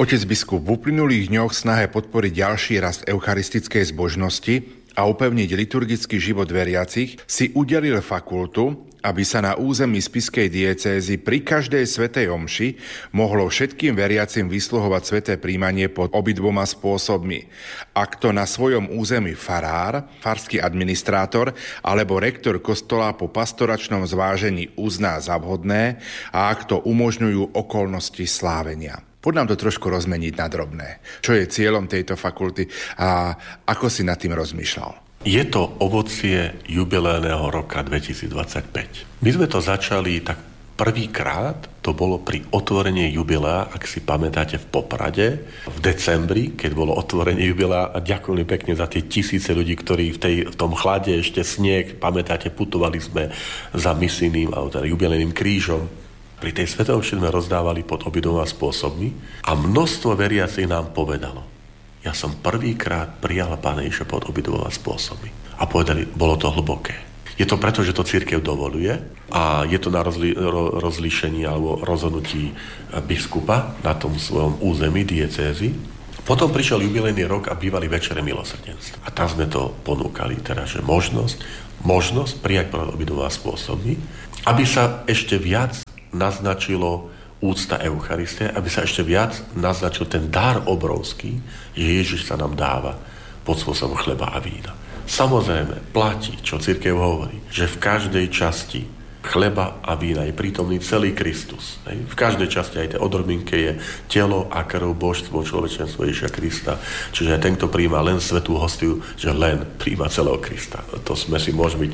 Otec biskup, v uplynulých dňoch snahe podporiť ďalší rast eucharistickej zbožnosti a upevniť liturgický život veriacich si udelil fakultu, aby sa na území spišskej diecézy pri každej svätej omši mohlo všetkým veriacim vysluhovať sväté príjmanie pod obidvoma spôsobmi. Ak to na svojom území farár, farský administrátor alebo rektor kostola po pastoračnom zvážení uzná za vhodné a ak to umožňujú okolnosti slávenia. Poď nám to trošku rozmeniť na drobné. Čo je cieľom tejto fakulty a ako si nad tým rozmýšľal? Je to ovocie jubilejného roka 2025. My sme to začali tak prvýkrát, to bolo pri otvorení jubilea, ak si pamätáte, v Poprade, v decembri, keď bolo otvorenie jubilea, a ďakujem pekne za tie tisíce ľudí, ktorí v tom chlade, ešte sneh, pamätáte, putovali sme za misijným, alebo teda jubilejným krížom. Pri tej svätej omši sme rozdávali pod obidvoma spôsobmi a množstvo veriacich nám povedalo: ja som prvýkrát prijal Pána Ježiša pod obidvoma spôsobmi. A povedali, bolo to hlboké. Je to preto, že to cirkev dovoluje a je to na rozlíšení alebo rozhodnutí biskupa na tom svojom území diecézy. Potom prišiel jubilejný rok a bývali večere milosrdenstva. A tam sme to ponúkali, teda, že možnosť prijať pod obidvoma spôsobmi, aby sa ešte viac naznačilo úcta Eucharistie, aby sa ešte viac naznačil ten dar obrovský, že Ježiš sa nám dáva pod spôsobom chleba a vína. Samozrejme, platí, čo cirkev hovorí, že v každej časti chleba a vína je prítomný celý Kristus. V každej časti aj tej odrobinke je telo a krv, božstvo, človečenstvo Ježiša Krista. Čiže aj ten, kto prijíma len svätú hostiu, že len prijíma celého Krista. To sme si môžeme byť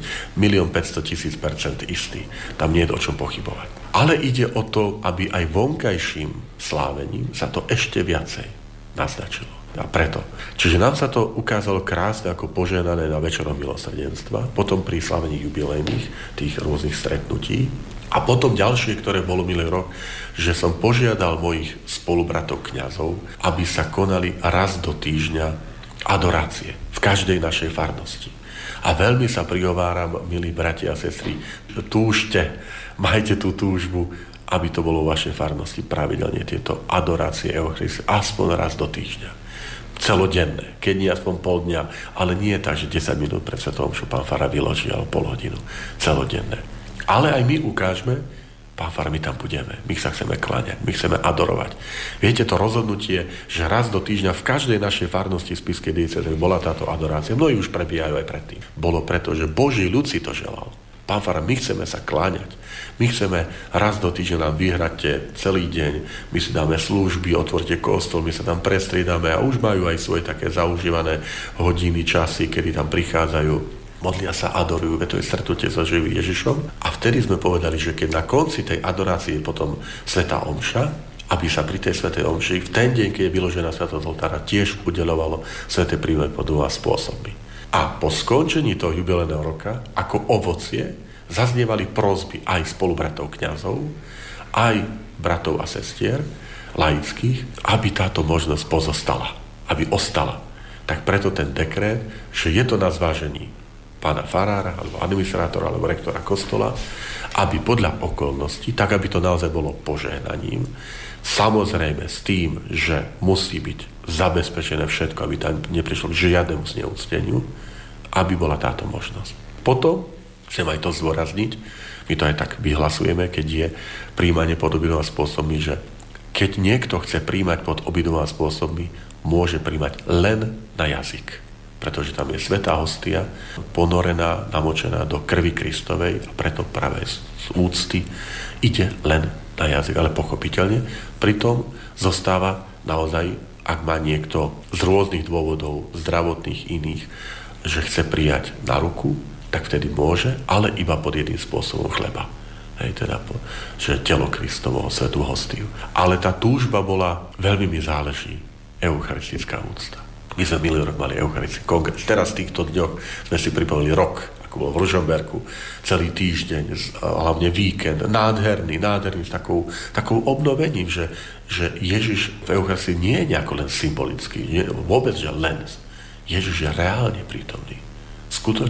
1 500 000% istí. Tam nie je o čom pochybovať. Ale ide o to, aby aj vonkajším slávením sa to ešte viacej naznačilo. A preto. Čiže nám sa to ukázalo krásne ako požehnané na večerom milosrdenstva, potom pri slavení jubilejných, tých rôznych stretnutí. A potom ďalšie, ktoré bolo minulý rok, že som požiadal mojich spolubratov kňazov, aby sa konali raz do týždňa adorácie v každej našej farnosti. A veľmi sa prihováram, milí bratia a sestry, túžte, majte tú túžbu, aby to bolo v vašej farnosti pravidelne tieto adorácie Eucharistie, aspoň raz do týždňa. Celodenné, keď nie aspoň pol dňa, ale nie tak, že 10 minút pred svetou omšou pán farár vyloží, alebo pol hodinu. Celodenné. Ale aj my ukážeme, pán farár, my tam budeme, my sa chceme kláňať, my chceme adorovať. Viete, to rozhodnutie, že raz do týždňa v každej našej farnosti spišskej diecézy bola táto adorácia, mnohí už prebiehajú aj predtým. Bolo preto, že Boží ľud si to želal. Pán farár, my chceme sa kláňať. My chceme raz do týždňa nám vyhrate celý deň. My si dáme služby, otvorte kostol, my sa tam prestriedame a už majú aj svoje také zaužívané hodiny, časy, kedy tam prichádzajú, modlia sa, adorujú, to je stretnutie so živým Ježišom. A vtedy sme povedali, že keď na konci tej adorácie je potom svätá omša, aby sa pri tej svätej omši v ten deň, keď je vyložená svätosť oltára, tiež udeľovalo sväté príjmanie po dvoma spôsobmi. A po skončení toho jubilejného roka, ako ovocie, zaznievali prosby aj spolubratov kňazov, aj bratov a sestier laických, aby táto možnosť pozostala, aby ostala. Tak preto ten dekret, že je to na zvážení pána farára, alebo administrátora, alebo rektora kostola, aby podľa okolností, tak aby to naozaj bolo požehnaním, samozrejme s tým, že musí byť zabezpečené všetko, aby tam neprišlo k žiadnemu zneúcteniu, aby bola táto možnosť. Potom chcem aj to zdôrazniť, my to aj tak vyhlasujeme, keď je príjmanie pod obidvoma spôsobmi, že keď niekto chce príjmať pod obidvoma spôsobmi, môže príjmať len na jazyk. Pretože tam je svätá hostia, ponorená, namočená do krvi Kristovej a preto práve z úcty ide len na jazyk. Ale pochopiteľne, pritom zostáva naozaj, ak má niekto z rôznych dôvodov, zdravotných iných, že chce prijať na ruku, tak vtedy môže, ale iba pod jedným spôsobom chleba. Teda, že telo Kristovo, svätú hostiu. Ale tá túžba bola, veľmi mi záleží, eucharistická úcta. My sme minulý rok mali eucharistický kongres. Teraz v týchto dňoch sme si pripomenuli rok, ako bol v Ružomberku, celý týždeň, hlavne víkend, nádherný, s takou obnovením, že Ježiš v Eucharistii nie je nejako len symbolický, vôbec, že len. Ježiš je reálne prítomný. Skutočne.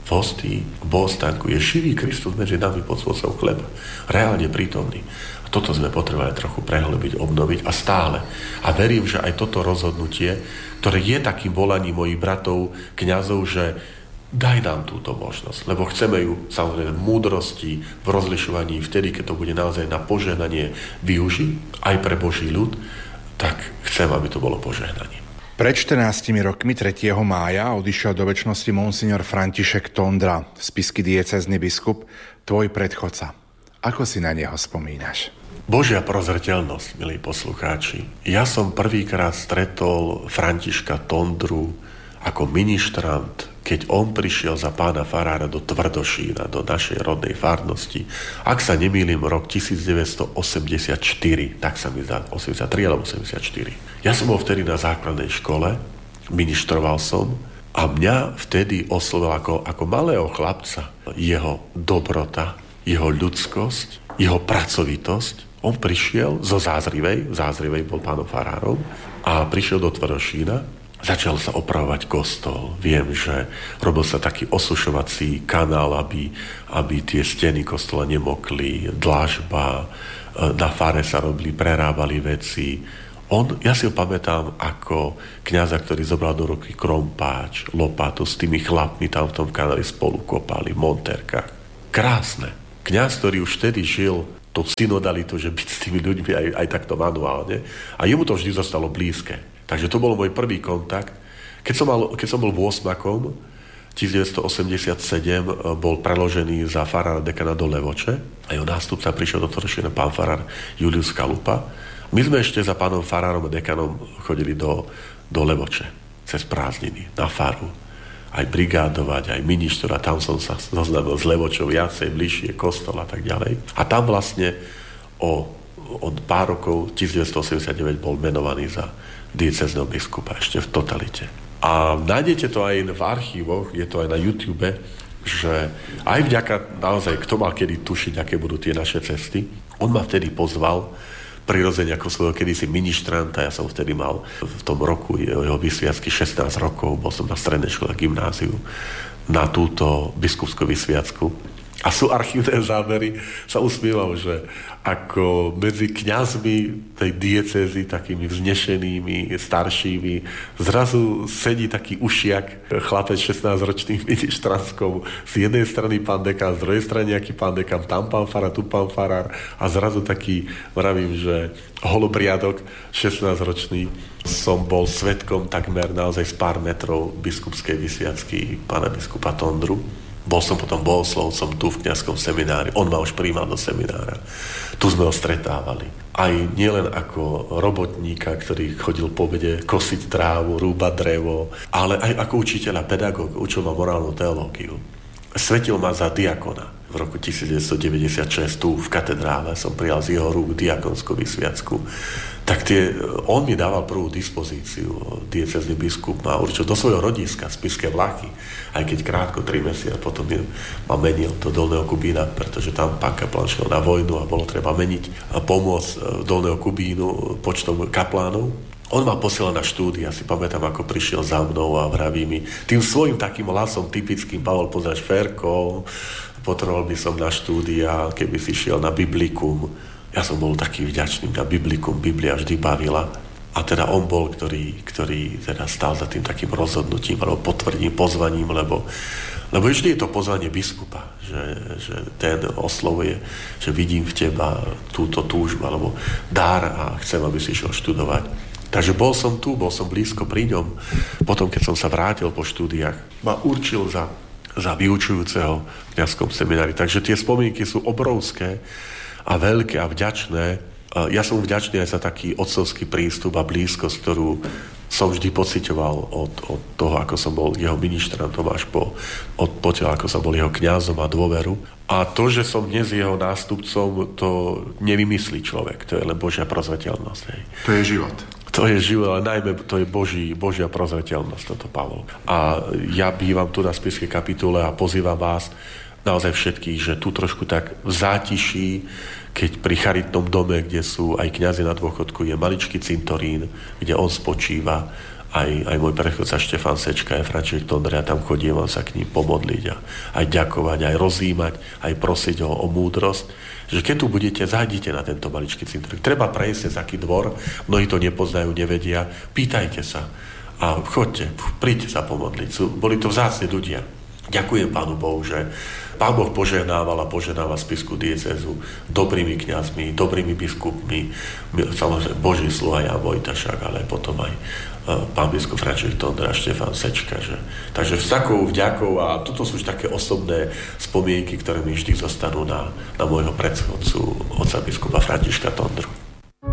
v hostii, v bohostánku je živý Kristus medzi nami pod spôsobom chleba. Reálne prítomný. A toto sme potrebovali trochu prehlbiť, obnoviť a stále. A verím, že aj toto rozhodnutie, ktoré je takým volaním mojich bratov, kňazov, že daj nám túto možnosť, lebo chceme ju samozrejme v múdrosti, v rozlišovaní, vtedy, keď to bude naozaj na požehnanie využiť, aj pre Boží ľud, tak chcem, aby to bolo požehnaním. Pred 14 rokmi 3. mája odišiel do večnosti monsignor František Tondra, spišský diecézny biskup, tvoj predchodca. Ako si na neho spomínaš? Božia prozreteľnosť, milí poslucháči. Ja som prvýkrát stretol Františka Tondru ako ministrant, keď on prišiel za pána farára do Tvrdošína, do našej rodnej farnosti. Ak sa nemýlim, rok 1984, tak sa mi zdá, 83 alebo 84. Ja som bol vtedy na základnej škole, ministroval som a mňa vtedy oslovil ako malého chlapca jeho dobrota, jeho ľudskosť, jeho pracovitosť. On prišiel zo Zázrivej, v Zázrivej bol pánom farárom a prišiel do Tvrdošína. Začal sa opravovať kostol. Viem, že robil sa taký osušovací kanál, aby tie steny kostola nemokli, dlažba, na fare sa robili, prerábali veci. Ja si ho pamätám ako kňaza, ktorý zobral do ruky krompáč, lopatu, s tými chlapmi tam v tom kanáli spolu kopali, v monterkách. Krásne. Kňaz, ktorý už vtedy žil tú synodalitu, že byť s tými ľuďmi aj takto manuálne. A jemu to vždy zostalo blízke. Takže to bol môj prvý kontakt. Keď som bol v 1987 bol preložený za farára dekana do Levoče a jeho nástupca prišiel do Tvrdošína pán farár Julius Kalupa. My sme ešte za pánom farárom a dekanom chodili do Levoče cez prázdniny, na faru. Aj brigádovať, aj ministra, tam som sa zoznámil s Levočou viacej, bližšie kostol a tak ďalej. A tam vlastne od pár rokov, 1989, bol menovaný za diecézneho biskupa ešte v totalite. A nájdete to aj v archívoch, je to aj na YouTube, že aj vďaka naozaj, kto mal kedy tušiť, aké budú tie naše cesty, on ma vtedy pozval, prirodzene ako svojho kedysi ministranta, ja som vtedy mal v tom roku jeho vysviacky 16 rokov, bol som na strednej škole gymnáziu, na túto biskupskú vysviacku. A sú archívne zábery, sa usmievam, že ako medzi kňazmi tej diecézy, takými vznešenými, staršími, zrazu sedí taký ušiak, chlapec 16-ročným ministranskom, z jednej strany pán dekan, z druhej strany nejaký pán dekan, tam pán farár, tu pán farár a zrazu taký, vravím, že holobriadok 16-ročný. Som bol svedkom takmer naozaj z pár metrov biskupskej vysviacky pána biskupa Tondru. Bol som potom bohoslovcom tu v kňazskom seminári. On ma už prijímal do seminára. Tu sme ho stretávali. Aj nielen ako robotníka, ktorý chodil po obede kosiť trávu, rúbať drevo, ale aj ako učiteľa, pedagóg, učil ma morálnu teológiu. Svetil ma za diakona. V roku 1996 tu v katedrále som prijal z jeho rúk diakonskú vysviacku. Tak on mi dával prvú dispozíciu, diecézny biskup ma určil do svojho rodiska, Spišské Vlachy, aj keď krátko, 3 mesiace, potom ma menil do Dolného Kubína, pretože tam pán kaplán šiel na vojnu a bolo treba meniť a pomôcť Dolného Kubínu počtom kaplánov. On ma posielal na štúdia, si pamätám, ako prišiel za mnou a vraví mi, tým svojím takým hlasom typickým, Pavol, poznáš Ferko, potreboval by som na štúdia, keby si šiel na biblikum. Ja som bol taký vďačný na biblikum, Biblia vždy bavila. A teda on bol, ktorý teda stál za tým takým rozhodnutím, alebo potvrdím, pozvaním, lebo vždy je to pozvanie biskupa, že ten oslovuje, že vidím v teba túto túžbu, alebo dar a chcem, aby si išiel študovať. Takže bol som tu, bol som blízko pri ňom. Potom, keď som sa vrátil po štúdiách, ma určil za vyučujúceho v kňazskom seminári. Takže tie spomienky sú obrovské a veľké a vďačné. Ja som vďačný aj za taký otcovský prístup a blízkosť, ktorú som vždy pociťoval od toho, ako som bol jeho ministrantom, až po ako som bol jeho kňazom a dôveru. A to, že som dnes jeho nástupcom, to nevymyslí človek. To je len Božia prozreteľnosť. Hej. To je život. To je život, ale najmä to je Božia prozreteľnosť, toto, Pavol. A ja bývam tu na Spišskej kapitule a pozývam vás naozaj všetkých, že tu trošku tak v zátiší, keď pri charitnom dome, kde sú aj kňazi na dôchodku, je maličký cintorín, kde on spočíva aj môj predchodca Štefan Sečka, aj František Tondra, ja tam chodievam sa k ním pomodliť a aj ďakovať, aj rozímať, aj prosiť o múdrosť, že keď tu budete, zájdite na tento maličký cintorín. Treba prejsť cez aký dvor, mnohí to nepoznajú, nevedia, pýtajte sa a chodte, príďte sa pomodliť. Boli to vzácni ľudia. Ďakujem Pánu Bohu, že Pán Boh požehnával a požehnáva spišskú diecézu dobrými kňazmi, dobrými biskupmi, samozrejme Boží sluha Ján Vojtašák, ale potom aj pán biskup František Tondra a Štefan Sečka. Takže s takou vďakou, a toto sú už také osobné spomienky, ktoré mi vždy zostanú na môjho predchodcu, otca biskupa Františka Tondru.